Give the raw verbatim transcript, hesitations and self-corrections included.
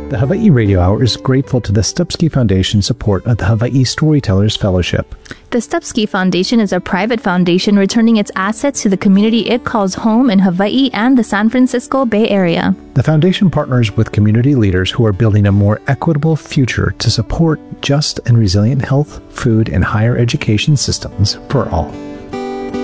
The Hawaii Radio Hour is grateful to the Stupski Foundation's support of the Hawaii Storytellers Fellowship. The Stupski Foundation is a private foundation returning its assets to the community it calls home in Hawaii and the San Francisco Bay Area. The foundation partners with community leaders who are building a more equitable future to support just and resilient health, food, and higher education systems for all.